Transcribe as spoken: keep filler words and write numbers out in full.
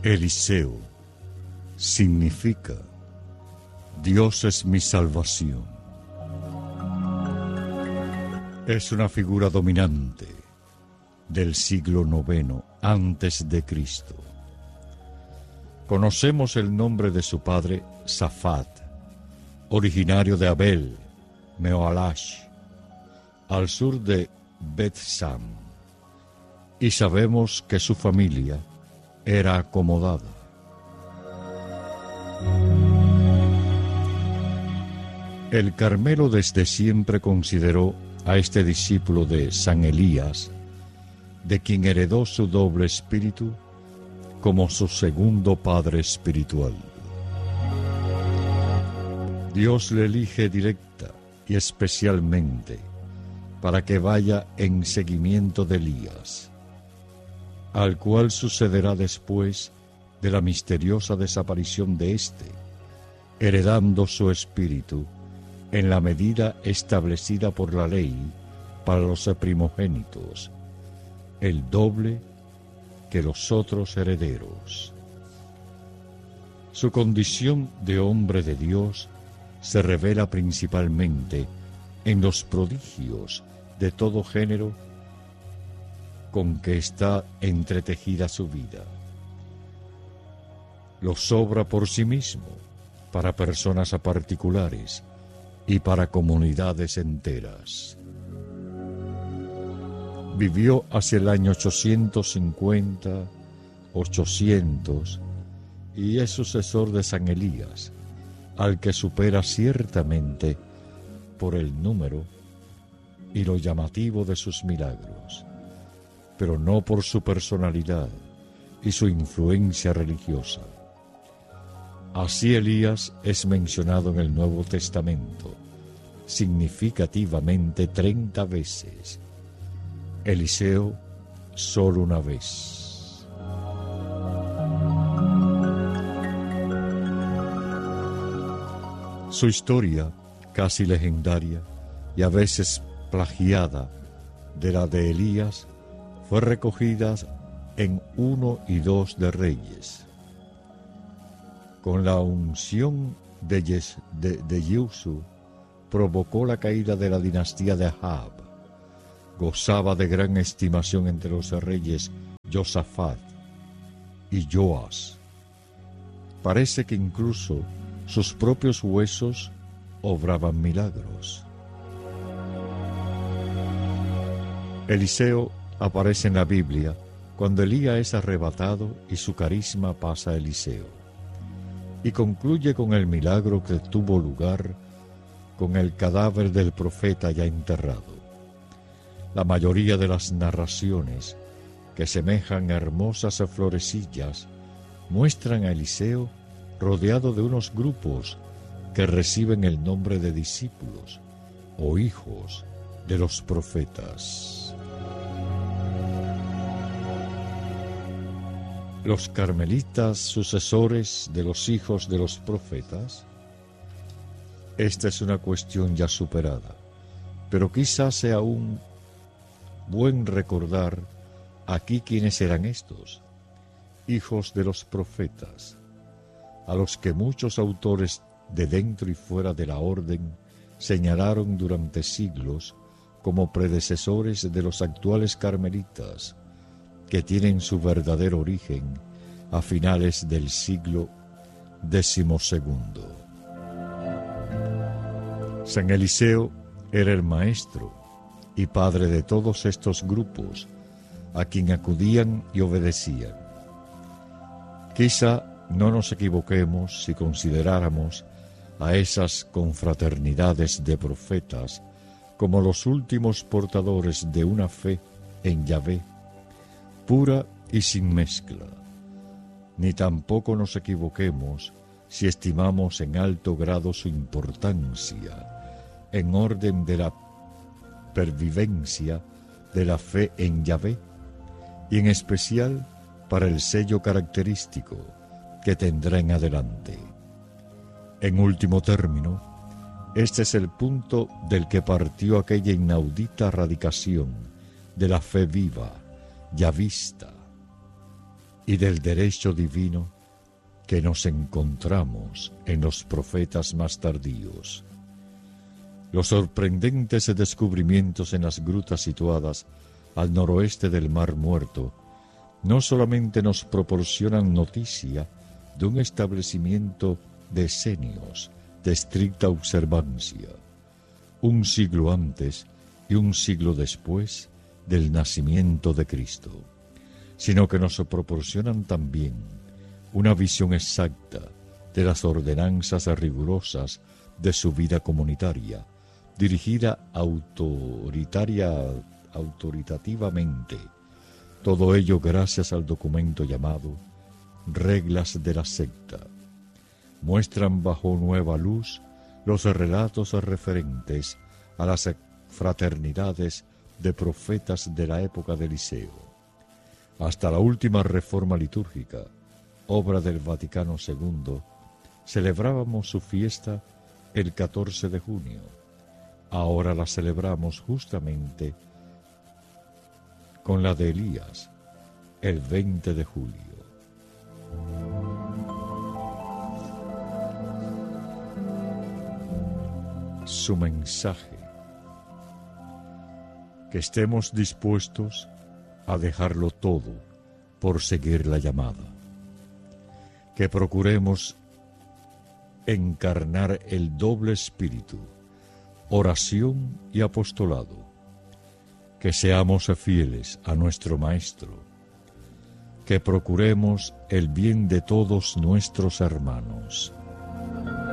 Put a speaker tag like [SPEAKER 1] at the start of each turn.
[SPEAKER 1] Eliseo significa Dios es mi salvación. Es una figura dominante del siglo noveno antes de Cristo. Conocemos el nombre de su padre, Safat, originario de Abel, Mehoalash, al sur de Bet-Sam, y sabemos que su familia era acomodada. El Carmelo desde siempre consideró a este discípulo de San Elías, de quien heredó su doble espíritu, como su segundo padre espiritual. Dios le elige directa y especialmente para que vaya en seguimiento de Elías, al cual sucederá después de la misteriosa desaparición de éste, heredando su espíritu en la medida establecida por la ley para los primogénitos, el doble que los otros herederos. Su condición de hombre de Dios se revela principalmente en los prodigios de todo género con que está entretejida su vida. Los obra por sí mismo, para personas particulares y para comunidades enteras. Vivió hacia el año ochocientos cincuenta, ochocientos, y es sucesor de San Elías, al que supera ciertamente por el número y lo llamativo de sus milagros, pero no por su personalidad y su influencia religiosa. Así Elías es mencionado en el Nuevo Testamento, significativamente treinta veces. Eliseo solo una vez. Su historia, casi legendaria y a veces plagiada de la de Elías, fue recogida en uno y dos de Reyes. Con la unción de, Yes, de, de Yehoshú provocó la caída de la dinastía de Ahab. Gozaba de gran estimación entre los reyes Josafat y Joas. Parece que incluso sus propios huesos obraban milagros. Eliseo aparece en la Biblia cuando Elías es arrebatado y su carisma pasa a Eliseo, y concluye con el milagro que tuvo lugar con el cadáver del profeta ya enterrado. La mayoría de las narraciones, que semejan a hermosas florecillas, muestran a Eliseo rodeado de unos grupos que reciben el nombre de discípulos o hijos de los profetas. Los carmelitas sucesores de los hijos de los profetas. Esta es una cuestión ya superada, pero quizás sea un buen recordar aquí quiénes eran estos, hijos de los profetas, a los que muchos autores de dentro y fuera de la orden señalaron durante siglos como predecesores de los actuales carmelitas, que tienen su verdadero origen a finales del siglo decimosegundo. San Eliseo era el maestro y padre de todos estos grupos, a quien acudían y obedecían. Quizá no nos equivoquemos si consideráramos a esas confraternidades de profetas como los últimos portadores de una fe en Yahvé, pura y sin mezcla, ni tampoco nos equivoquemos si estimamos en alto grado su importancia en orden de la pervivencia de la fe en Yahvé, y en especial para el sello característico que tendrá en adelante. En último término, este es el punto del que partió aquella inaudita radicación de la fe viva, yavista. y del derecho divino que nos encontramos en los profetas más tardíos. Los sorprendentes descubrimientos en las grutas situadas al noroeste del Mar Muerto no solamente nos proporcionan noticia de un establecimiento de esenios de estricta observancia, un siglo antes y un siglo después del nacimiento de Cristo, sino que nos proporcionan también una visión exacta de las ordenanzas rigurosas de su vida comunitaria, dirigida autoritaria, autoritativamente, todo ello gracias al documento llamado Reglas de la Secta. Muestran bajo nueva luz los relatos referentes a las fraternidades de profetas de la época de Eliseo. Hasta la última reforma litúrgica, obra del Vaticano segundo, celebrábamos su fiesta el catorce de junio. Ahora la celebramos justamente con la de Elías, el veinte de julio. Su mensaje: que estemos dispuestos a dejarlo todo por seguir la llamada, que procuremos encarnar el doble espíritu, oración y apostolado, que seamos fieles a nuestro Maestro, que procuremos el bien de todos nuestros hermanos.